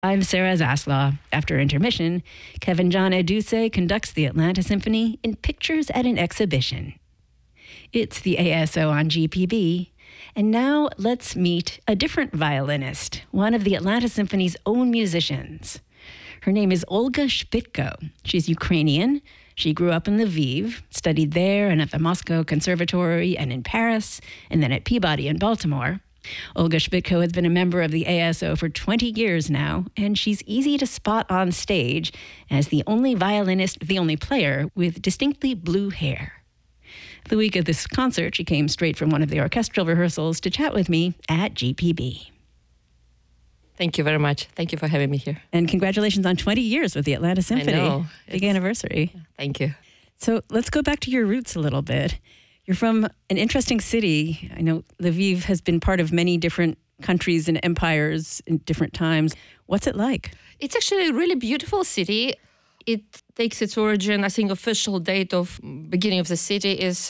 I'm Sarah Zaslaw. After intermission, Kevin John Eduse conducts the Atlanta Symphony in Pictures at an Exhibition. It's the ASO on GPB. And now let's meet a different violinist, one of the Atlanta Symphony's own musicians. Her name is Olga Shpitko. She's Ukrainian. She grew up in Lviv, studied there and at the Moscow Conservatory and in Paris, and then at Peabody in Baltimore. Olga Shpitko has been a member of the ASO for 20 years now, and she's easy to spot on stage as the only player with distinctly blue hair. The week of this concert, she came straight from one of the orchestral rehearsals to chat with me at GPB. Thank you very much. Thank you for having me here. And congratulations on 20 years with the Atlanta Symphony. I know. Big anniversary. Thank you. So let's go back to your roots a little bit. You're from an interesting city. I know Lviv has been part of many different countries and empires in different times. What's it like? It's actually a really beautiful city. It takes its origin, I think official date of beginning of the city is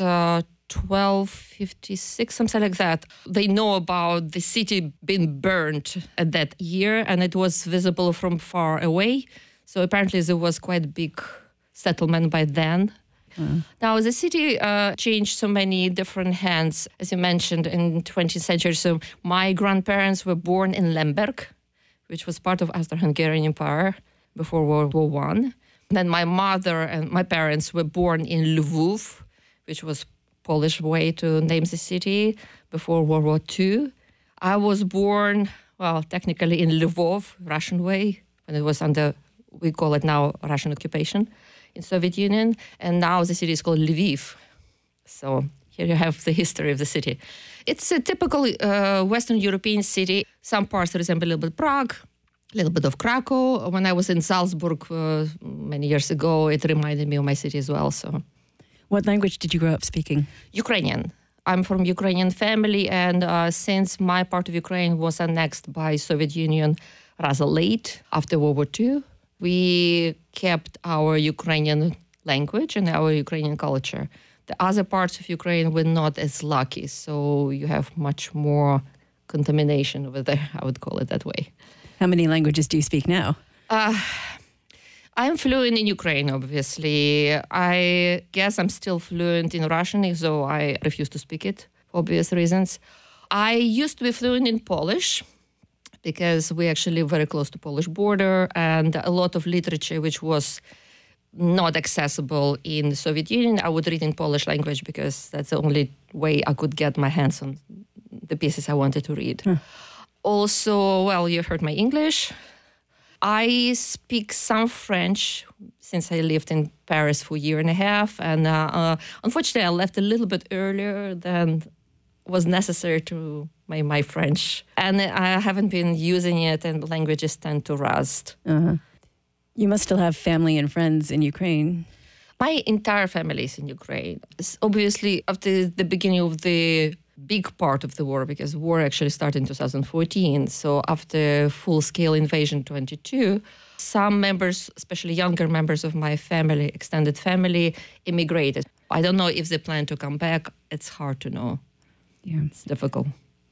1256, something like that. They know about the city being burned at that year, and it was visible from far away. So apparently there was quite a big settlement by then. Now, the city changed so many different hands, as you mentioned, in 20th century. So my grandparents were born in Lemberg, which was part of Austro-Hungarian Empire before World War I. Then my mother and my parents were born in Lwów, which was Polish way to name the city, before World War II. I was born, well, technically in Lvov, Russian way, when it was under, we call it now Russian occupation in Soviet Union, and now the city is called Lviv. So here you have the history of the city. It's a typical Western European city. Some parts resemble a little bit Prague, a little bit of Krakow. When I was in Salzburg many years ago, it reminded me of my city as well. So, what language did you grow up speaking? Ukrainian. I'm from Ukrainian family, and since my part of Ukraine was annexed by Soviet Union rather late, after World War II, we kept our Ukrainian language and our Ukrainian culture. The other parts of Ukraine were not as lucky, so you have much more contamination over there, I would call it that way. How many languages do you speak now? I'm fluent in Ukraine, obviously. I guess I'm still fluent in Russian, though I refuse to speak it for obvious reasons. I used to be fluent in Polish, because we actually live very close to Polish border, and a lot of literature which was not accessible in the Soviet Union, I would read in Polish language because that's the only way I could get my hands on the pieces I wanted to read. Also, well, you heard my English. I speak some French since I lived in Paris for a year and a half, and unfortunately I left a little bit earlier than was necessary to my French. And I haven't been using it, and languages tend to rust. You must still have family and friends in Ukraine. My entire family is in Ukraine. It's obviously, after the beginning of the big part of the war, because war actually started in 2014, so after full-scale invasion 22, some members, especially younger members of my family, extended family, immigrated. I don't know if they plan to come back. It's hard to know. Yeah, it's difficult.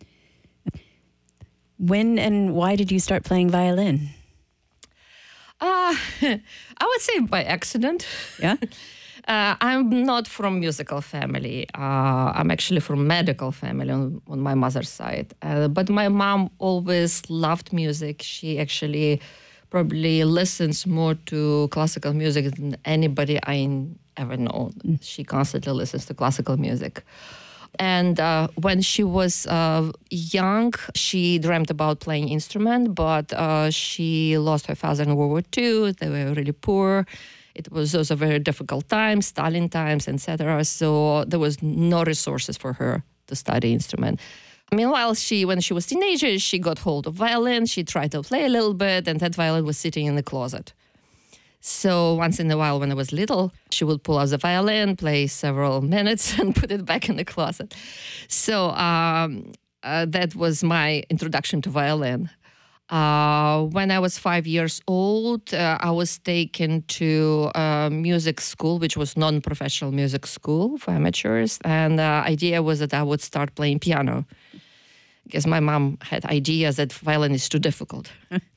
When and why did you start playing violin? I would say by accident. Yeah? I'm not from musical family. I'm actually from medical family on my mother's side. But my mom always loved music. She actually probably listens more to classical music than anybody I ever know. She constantly listens to classical music. And when she was young, she dreamt about playing instrument, but she lost her father in World War II. They were really poor. It was also very difficult times, Stalin times, etc. So there was no resources for her to study instrument. Meanwhile, when she was a teenager, she got hold of violin. She tried to play a little bit, and that violin was sitting in the closet. So once in a while, when I was little, she would pull out the violin, play several minutes, and put it back in the closet. So that was my introduction to violin. When I was 5 years old, I was taken to a music school, which was non-professional music school for amateurs. And the idea was that I would start playing piano, because my mom had ideas that violin is too difficult.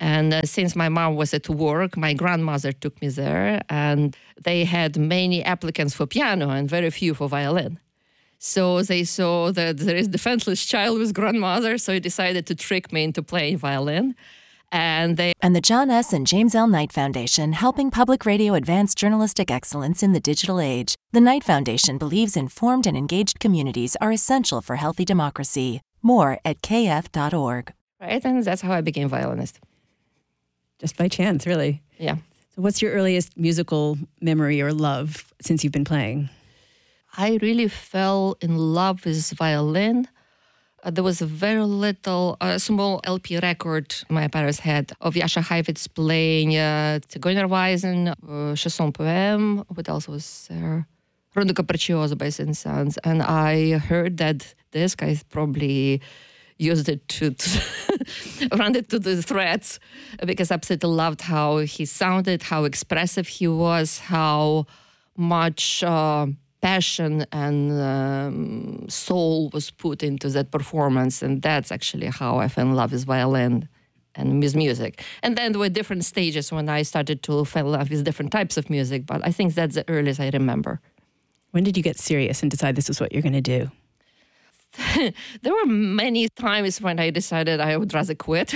And since my mom was at work, my grandmother took me there, and they had many applicants for piano and very few for violin. So they saw that there is defenseless child with grandmother, so he decided to trick me into playing violin. And the John S. and James L. Knight Foundation, helping public radio advance journalistic excellence in the digital age. The Knight Foundation believes informed and engaged communities are essential for healthy democracy. More at kf.org. Right, and that's how I became violinist. Just by chance, really. Yeah. So what's your earliest musical memory or love since you've been playing? I really fell in love with violin. There was a very little, small LP record my parents had of Jascha Heifetz playing Zigeunerweisen, Chanson Poème. What else was there? Rondo Capriccioso by Saint-Saëns. And I heard that disc. I probably used it to run it to the threads because I absolutely loved how he sounded, how expressive he was, how much passion and soul was put into that performance. And that's actually how I fell in love with violin and with music. And then there were different stages when I started to fall in love with different types of music, but I think that's the earliest I remember. When did you get serious and decide this is what you're going to do? There were many times when I decided I would rather quit.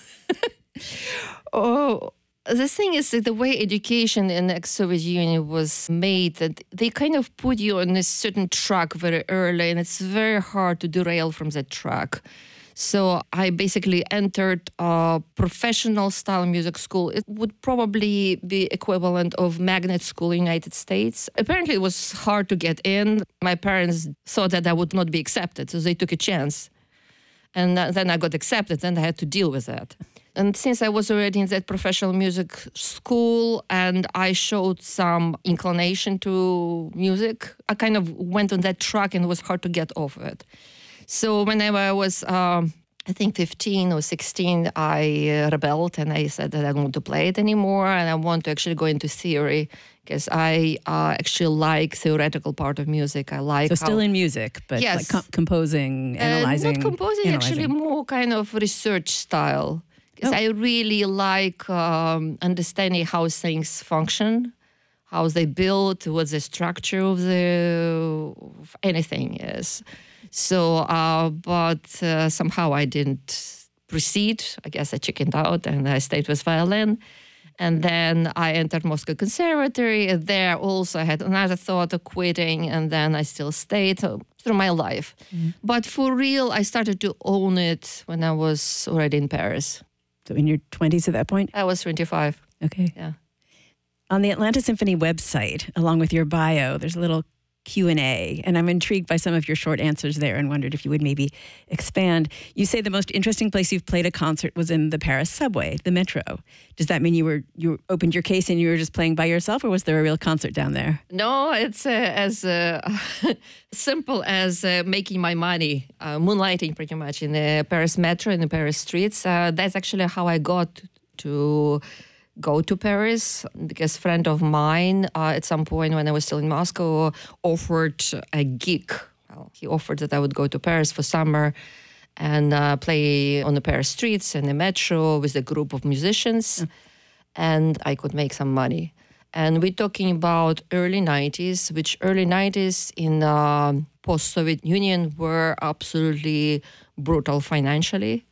The thing is that the way education in the ex-Soviet Union was made, that they kind of put you on a certain track very early, and it's very hard to derail from that track. So I basically entered a professional style music school. It would probably be equivalent of magnet school in the United States. Apparently it was hard to get in. My parents thought that I would not be accepted, so they took a chance. And then I got accepted, and I had to deal with that. And since I was already in that professional music school and I showed some inclination to music, I kind of went on that track and it was hard to get off it. So whenever I was, I think 15 or 16, I rebelled and I said that I don't want to play it anymore and I want to actually go into theory because I actually like theoretical part of music. I like still in music, but yes. like composing, analyzing. Not composing, actually more kind of research style. Because I really like understanding how things function, how they build, what the structure of anything is. So, but somehow I didn't proceed. I guess I chickened out and I stayed with violin. And then I entered Moscow Conservatory. There also I had another thought of quitting, and then I still stayed through my life. Mm-hmm. But for real, I started to own it when I was already in Paris. So in your 20s at that point? I was 25. Okay. Yeah. On the Atlanta Symphony website, along with your bio, there's a little Q&A, and I'm intrigued by some of your short answers there and wondered if you would maybe expand. You say the most interesting place you've played a concert was in the Paris subway, the metro. Does that mean you opened your case and you were just playing by yourself, or was there a real concert down there? No, it's as simple as making my money, moonlighting pretty much in the Paris metro, in the Paris streets. That's actually how I got to go to Paris, because a friend of mine at some point when I was still in Moscow offered a gig. Well, he offered that I would go to Paris for summer and play on the Paris streets and the metro with a group of musicians, and I could make some money. And we're talking about early 90s, which early 90s in post-Soviet Union were absolutely brutal financially.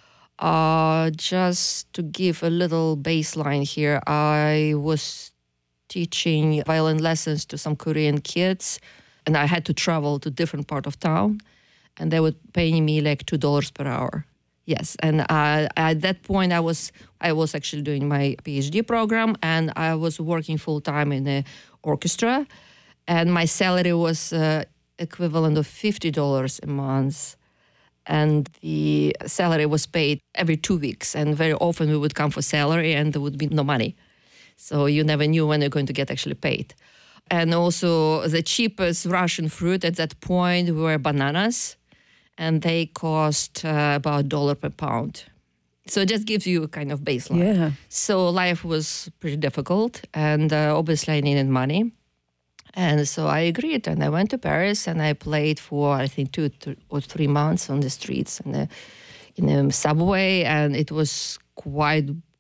Just to give a little baseline here, I was teaching violin lessons to some Korean kids, and I had to travel to different part of town, and they were paying me like $2 per hour. Yes, and at that point I was actually doing my PhD program, and I was working full time in the orchestra, and my salary was equivalent of $50 a month. And the salary was paid every 2 weeks. And very often we would come for salary and there would be no money. So you never knew when you're going to get actually paid. And also the cheapest Russian fruit at that point were bananas. And they cost about $1 per pound. So it just gives you a kind of baseline. Yeah. So life was pretty difficult. And obviously I needed money. And so I agreed, and I went to Paris, and I played for, I think, 2 or 3 months on the streets and in the subway, and it was quite